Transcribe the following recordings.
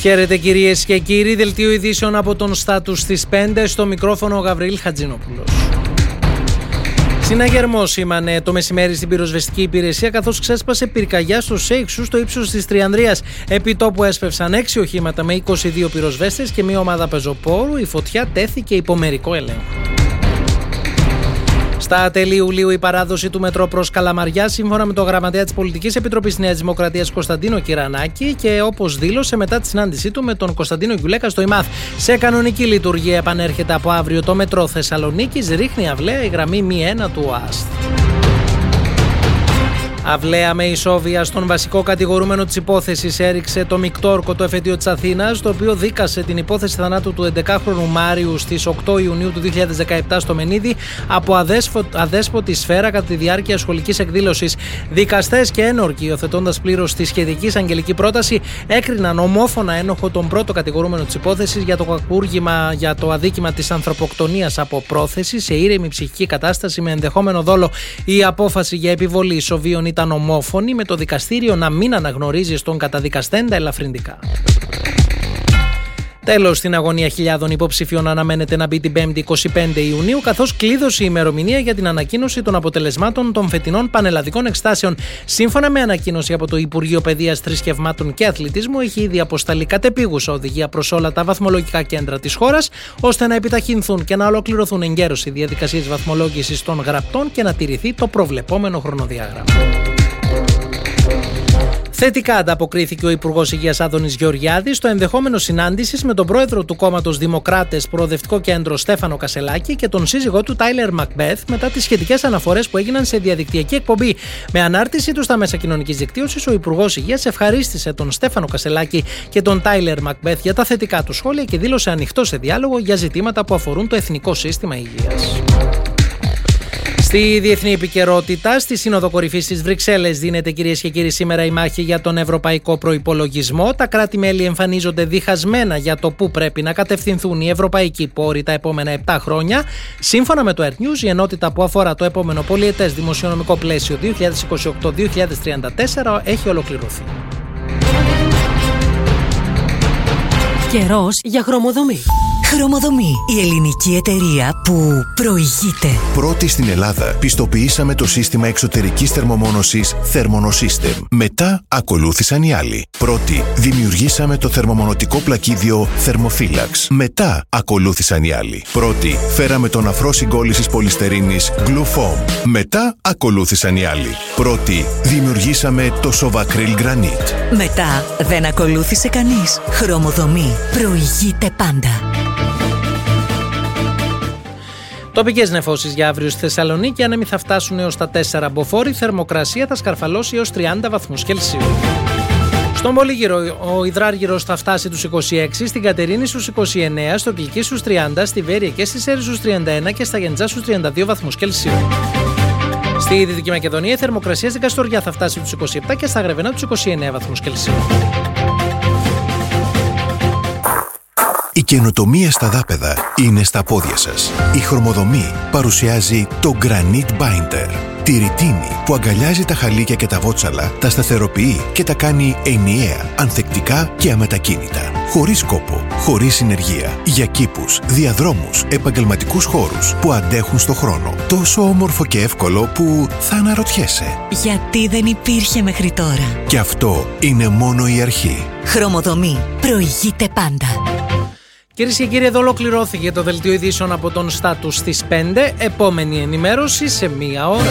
Χαίρετε κυρίες και κύριοι, δελτίο ειδήσεων από τον Στάτους στις 5, στο μικρόφωνο ο Γαβριήλ Χατζηνόπουλος. Συναγερμός σήμανε το μεσημέρι στην πυροσβεστική υπηρεσία, καθώς ξέσπασε πυρκαγιά στο Σέιξου στο ύψος της Τριανδρίας. Επί τόπου έσπευσαν 6 οχήματα με 22 πυροσβέστες και μια ομάδα πεζοπόρου. Η φωτιά τέθηκε υπό μερικό έλεγχο. Στα τέλη Ιουλίου η παράδοση του μετρό προς Καλαμαριά, σύμφωνα με τον γραμματέα της Πολιτικής Επιτροπής Νέας Δημοκρατίας Κωνσταντίνο Κυρανάκη, και όπως δήλωσε μετά τη συνάντησή του με τον Κωνσταντίνο Γιουλέκα στο ΙΜΑΘ. Σε κανονική λειτουργία επανέρχεται από αύριο το μετρό Θεσσαλονίκης, ρίχνει αυλαία η γραμμή μη 1 του ΟΑΣΤ. Αυλαία με ισόβια στον βασικό κατηγορούμενο της υπόθεσης έριξε το Μικτόρκο, το εφετείο της Αθήνας, το οποίο δίκασε την υπόθεση θανάτου του 11χρονου Μάριου στις 8 Ιουνίου του 2017 στο Μενίδη από αδέσποτη σφαίρα κατά τη διάρκεια σχολικής εκδήλωσης. Δικαστές και ένορκοι, υιοθετώντας πλήρως τη σχετική εισαγγελική πρόταση, έκριναν ομόφωνα ένοχο τον πρώτο κατηγορούμενο της υπόθεσης για το κακούργημα, για το αδίκημα της ανθρωποκτονίας από πρόθεση σε ήρεμη ψυχική κατάσταση με ενδεχόμενο δόλο. Η απόφαση για επιβολή ισοβίων ήταν ομόφωνη, με το δικαστήριο να μην αναγνωρίζει στον καταδικαστέντα ελαφρυντικά. Τέλος, στην αγωνία χιλιάδων υποψηφίων αναμένεται να μπει την 5η 25 Ιουνίου, καθώς κλείδωσε η ημερομηνία για την ανακοίνωση των αποτελεσμάτων των φετινών πανελλαδικών εξετάσεων. Σύμφωνα με ανακοίνωση από το Υπουργείο Παιδείας, Θρησκευμάτων και Αθλητισμού, έχει ήδη αποσταλεί κατεπίγουσα οδηγία προς όλα τα βαθμολογικά κέντρα της χώρας, ώστε να επιταχυνθούν και να ολοκληρωθούν εγκαίρως οι διαδικασίες βαθμολόγησης των γραπτών και να τηρηθεί το προβλεπόμενο χρονοδιάγραμμα. Θετικά ανταποκρίθηκε ο Υπουργός Υγείας Άδωνης Γεωργιάδης στο ενδεχόμενο συνάντησης με τον πρόεδρο του κόμματος Δημοκράτες Προοδευτικό Κέντρο Στέφανο Κασελάκη και τον σύζυγό του Τάιλερ Μακμπεθ μετά τις σχετικές αναφορές που έγιναν σε διαδικτυακή εκπομπή. Με ανάρτηση του στα μέσα κοινωνικής δικτύωσης, ο Υπουργός Υγείας ευχαρίστησε τον Στέφανο Κασελάκη και τον Τάιλερ Μακμπεθ για τα θετικά του σχόλια και δήλωσε ανοιχτό σε διάλογο για ζητήματα που αφορούν το Εθνικό Σύστημα Υγείας. Στη διεθνή επικαιρότητα, στη Σύνοδο Κορυφής στις Βρυξέλλες δίνεται, κυρίες και κύριοι, σήμερα η μάχη για τον ευρωπαϊκό προϋπολογισμό. Τα κράτη-μέλη εμφανίζονται διχασμένα για το πού πρέπει να κατευθυνθούν οι ευρωπαϊκοί πόροι τα επόμενα 7 χρόνια. Σύμφωνα με το Earth News, η ενότητα που αφορά το επόμενο πολυετές δημοσιονομικό πλαίσιο 2028-2034 έχει ολοκληρωθεί. Καιρός για χρωμοδομή. Χρωμοδομή, η ελληνική εταιρεία που προηγείται. Πρώτη στην Ελλάδα πιστοποιήσαμε το σύστημα εξωτερικής θερμομόνωσης Thermonosystem. Μετά ακολούθησαν οι άλλοι. Πρώτη δημιουργήσαμε το θερμομονωτικό πλακίδιο Thermophilax. Μετά ακολούθησαν οι άλλοι. Πρώτη φέραμε τον αφρό συγκόλλησης πολυστερίνης Glufoam. Μετά ακολούθησαν οι άλλοι. Πρώτη δημιουργήσαμε το Sovacryl Granite. Μετά δεν ακολούθησε κανείς. Χρωμοδομή προηγείται πάντα. Τοπικές νεφώσεις για αύριο στη Θεσσαλονίκη, άνεμοι θα φτάσουν έως τα 4 μποφόρ, η θερμοκρασία θα σκαρφαλώσει έως 30 βαθμούς Κελσίου. Στον Πολύγυρο ο υδράργυρος θα φτάσει τους 26, στην Κατερίνη στους 29, στο Κιλκί στους 30, στη Βέρεια και στη Σέρι στους 31 και στα Γεντζά στους 32 βαθμούς Κελσίου. Στη Δυτική Μακεδονία η θερμοκρασία στην Καστοριά θα φτάσει τους 27 και στα Γρεβενά τους 29 βαθμούς Κελσίου. Η καινοτομία στα δάπεδα είναι στα πόδια σας. Η Χρωμοδομή παρουσιάζει το Granite Binder. Τη ρητίνη που αγκαλιάζει τα χαλίκια και τα βότσαλα, τα σταθεροποιεί και τα κάνει ενιαία, ανθεκτικά και αμετακίνητα. Χωρίς κόπο, χωρίς συνεργεία. Για κήπους, διαδρόμους, επαγγελματικούς χώρους που αντέχουν στο χρόνο. Τόσο όμορφο και εύκολο που θα αναρωτιέσαι. Γιατί δεν υπήρχε μέχρι τώρα. Και αυτό είναι μόνο η αρχή. Χρωμοδομή προηγείται πάντα. Κυρίες και κύριοι, εδώ ολοκληρώθηκε το δελτίο ειδήσεων από τον Στάτους στις 5. Επόμενη ενημέρωση σε 1 ώρα.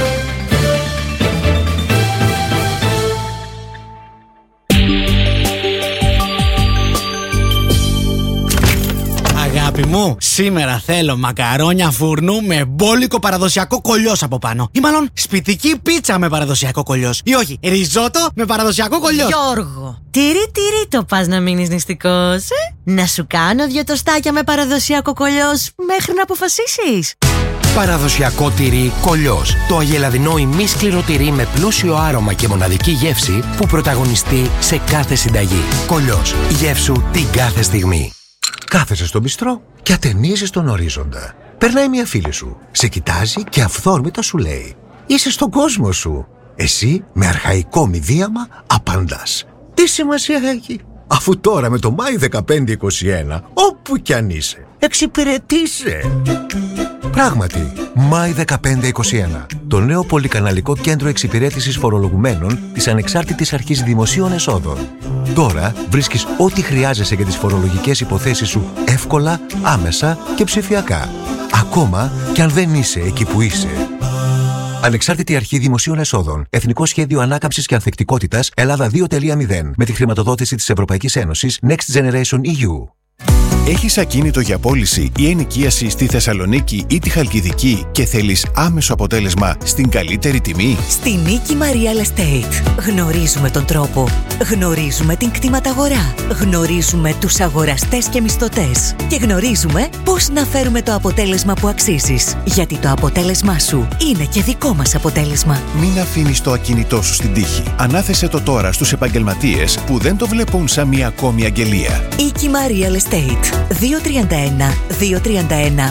Αγάπη μου, σήμερα θέλω μακαρόνια φουρνού με μπόλικο παραδοσιακό κολλιός από πάνω. Ή μάλλον σπιτική πίτσα με παραδοσιακό κολλιός. Ή όχι, ριζότο με παραδοσιακό κολλιός. Γιώργο, τυρί το πας να μείνεις νηστικός, Να σου κάνω 2 τοστάκια με παραδοσιακό κολλιός μέχρι να αποφασίσεις. Παραδοσιακό τυρί κολλιός. Το αγελαδινό ημίσκληρο τυρί με πλούσιο άρωμα και μοναδική γεύση που πρωταγωνιστεί σε κάθε συνταγή. Κολλιός. Γεύσου την κάθε στιγμή. Κάθεσαι στο μπιστρό και ατενίζεις τον ορίζοντα. Περνάει μια φίλη σου, σε κοιτάζει και αυθόρμητα σου λέει: είσαι στον κόσμο σου. Εσύ με αρχαϊκό μηδίαμα απαντάς: τι σημασία έχει? Αφού τώρα με το Mai 1521, όπου κι αν είσαι, εξυπηρετήσε. Πράγματι, Mai 1521, το νέο πολυκαναλικό κέντρο εξυπηρέτησης φορολογουμένων της Ανεξάρτητης Αρχής Δημοσίων Εσόδων. Τώρα βρίσκεις ό,τι χρειάζεσαι για τις φορολογικές υποθέσεις σου εύκολα, άμεσα και ψηφιακά. Ακόμα κι αν δεν είσαι εκεί που είσαι. Ανεξάρτητη Αρχή Δημοσίων Εσόδων. Εθνικό Σχέδιο Ανάκαμψης και Ανθεκτικότητας Ελλάδα 2.0. Με τη χρηματοδότηση της Ευρωπαϊκής Ένωσης Next Generation EU. Έχεις ακίνητο για πώληση ή ενοικίαση στη Θεσσαλονίκη ή τη Χαλκιδική και θέλεις άμεσο αποτέλεσμα στην καλύτερη τιμή? Στη Νίκη Real Estate γνωρίζουμε τον τρόπο, γνωρίζουμε την κτηματαγορά, γνωρίζουμε τους αγοραστές και μισθωτές και γνωρίζουμε πώς να φέρουμε το αποτέλεσμα που αξίζεις. Γιατί το αποτέλεσμά σου είναι και δικό μας αποτέλεσμα. Μην αφήνεις το ακίνητό σου στην τύχη. Ανάθεσε το τώρα στους επαγγελματίες που δεν το βλέπουν σαν μια ακόμη αγγελία. Νίκη Real Estate 231 231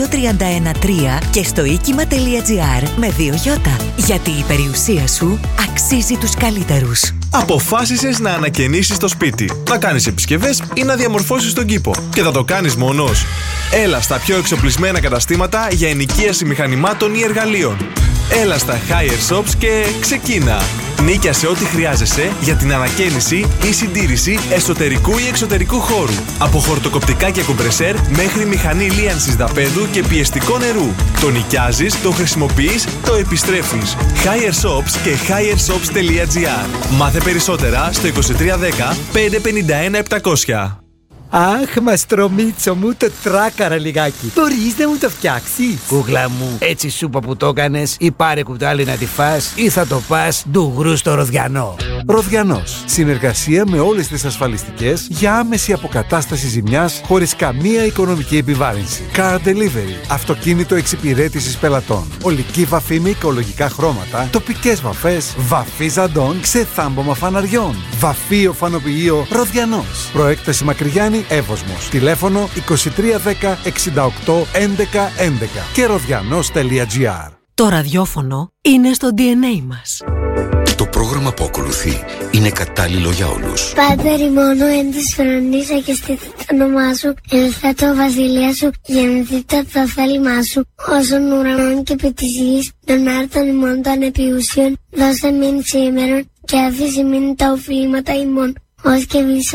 231 3 και στο οίκημα.gr με 2 γιώτα. Γιατί η περιουσία σου αξίζει τους καλύτερους. Αποφάσισες να ανακαινήσεις το σπίτι, να κάνεις επισκευές ή να διαμορφώσεις τον κήπο και θα το κάνεις μόνος? Έλα στα πιο εξοπλισμένα καταστήματα για ενοικίαση μηχανημάτων ή εργαλείων. Έλα στα Higher Shops και ξεκίνα! Νίκιασε ό,τι χρειάζεσαι για την ανακαίνιση ή συντήρηση εσωτερικού ή εξωτερικού χώρου. Από χορτοκοπτικά και κομπρεσέρ μέχρι μηχανή λίανσης δαπέδου και πιεστικό νερού. Το νοικιάζεις, το χρησιμοποιείς, το επιστρέφεις. Higher Shops και highershops.gr. Μάθε περισσότερα στο 2310 551 700. Αχ, Μαστρομίτσο μου, το τράκαρα λιγάκι. Μπορείς να μου το φτιάξεις? Κούκλα μου, έτσι σου είπα που το έκανες, ή πάρε κουτάλι να τη φας, ή θα το πας ντουγρού στο Ροδιανό. Ροδιανός. Συνεργασία με όλες τις ασφαλιστικές για άμεση αποκατάσταση ζημιάς χωρίς καμία οικονομική επιβάρυνση. Car Delivery. Αυτοκίνητο εξυπηρέτησης πελατών. Ολική βαφή με οικολογικά χρώματα. Τοπικές βαφές. Βαφή ζαντών. Ξεθάμπομα φαναριών. Βαφή οφανοποιείο Ροδιανός. Προέκταση Μακρυγιάννη, Εύωσμος. Τηλέφωνο 2310 68 11 11 και ροδιανός.gr. Το ραδιόφωνο είναι στο DNA μας. Το πρόγραμμα που ακολουθεί είναι κατάλληλο για όλους. Πάτερ ημώνο εν της φρονίσα και στήθη το όνομά σου, ελθέτω βασιλεία σου, γεννηθείτε το θέλημά σου, όσων ουρανών και επί της γης, των άρτων ημών των επιουσίων, δώσε μην σήμερον και αφήσει μην τα οφείλματα ημών, ως και